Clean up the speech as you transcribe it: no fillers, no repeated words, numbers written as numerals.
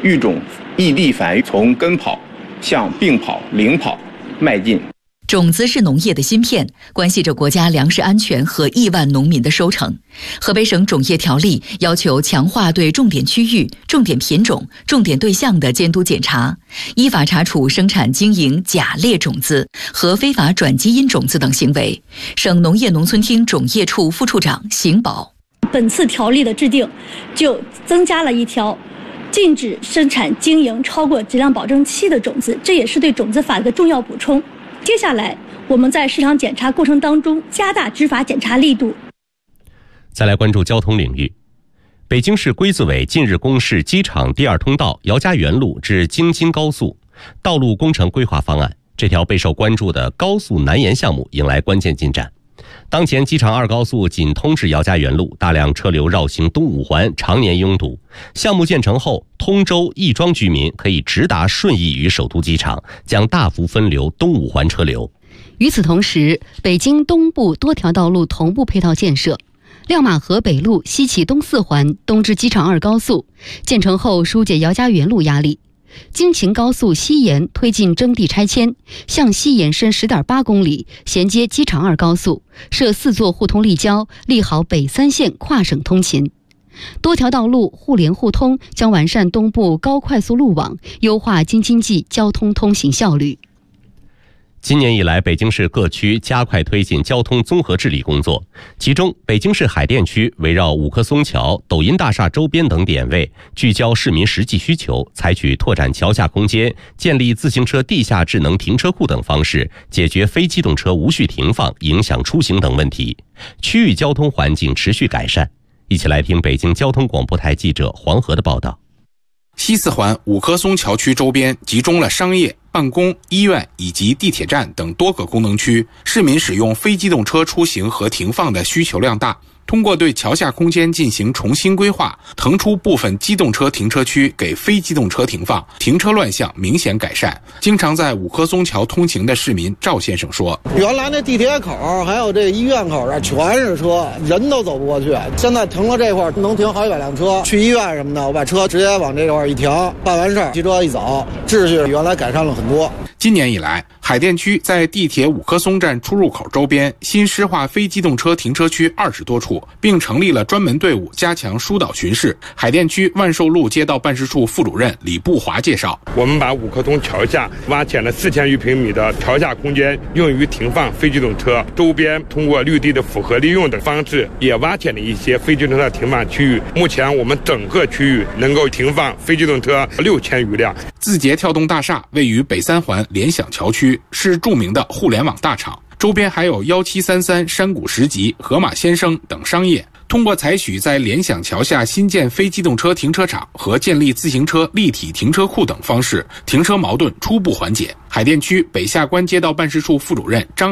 育种异地繁育，从跟跑向并跑、领跑迈进。 种子是农业的芯片，关系着国家粮食安全和亿万农民的收成。河北省种业条例要求强化对重点区域、重点品种、重点对象的监督检查，依法查处生产经营假劣种子和非法转基因种子等行为。省农业农村厅种业处副处长邢宝： 本次条例的制定，就增加了一条禁止生产经营超过质量保证期的种子，这也是对种子法的重要补充。接下来，我们在市场检查过程当中加大执法检查力度。 再来关注交通领域，北京市规资委近日公示机场第2通道姚家园路至京津高速道路工程规划方案，这条备受关注的高速南延项目迎来关键进展。当前机场2高速仅通至姚家园路，大量车流绕行东五环，常年拥堵。项目建成后，通州、亦庄居民可以直达顺义与首都机场，将大幅分流东五环车流。 与此同时，北京东部多条道路同步配套建设。亮马河北路西起东4环，东至机场2高速，建成后疏解姚家园路压力。京秦高速西延推进征地拆迁，向西延伸 10.8 公里，衔接机场2高速，设4座互通立交，立好北3线跨省通勤。多条道路互联互通，将完善东部高快速路网，优化京津冀交通通行效率。 今年以来，北京市各区加快推进交通综合治理工作，其中北京市海淀区围绕五棵松桥、抖音大厦周边等点位，聚焦市民实际需求，采取拓展桥下空间、建立自行车地下智能停车库等方式，解决非机动车无序停放影响出行等问题，区域交通环境持续改善。一起来听北京交通广播台记者黄河的报道。 西4环五棵松桥区周边集中了商业、办公、医院以及地铁站等多个功能区，市民使用非机动车出行和停放的需求量大。通过对桥下空间进行重新规划，腾出部分机动车停车区给非机动车停放，停车乱象明显改善。经常在五棵松桥通行的市民赵先生说：“ 原来那地铁口还有这医院口这全是车，人都走不过去。现在停了这块能停好100辆车，去医院什么的，我把车直接往这块一停，办完事儿，骑车一走，秩序原来改善了很多。” 今年以来，海淀区在地铁五棵松站出入口周边新施划非机动车停车区20多处，并成立了专门队伍加强疏导巡视。海淀区万寿路街道办事处副主任李步华介绍：“ 我们把五棵松桥下挖填了4000余平米的桥下空间，用于停放非机动车。周边通过绿地的复合利用等方式，也挖填了一些非机动车停放区域。目前我们整个区域能够停放非机动车6000余辆。” 字节跳动大厦位于北3环联想桥区，是著名的互联网大厂，周边还有1733、山谷10级、河马先生等商业。通过采取在联想桥下新建非机动车停车场和建立自行车立体停车库等方式，停车矛盾初步缓解。海淀区北下关街道办事处副主任张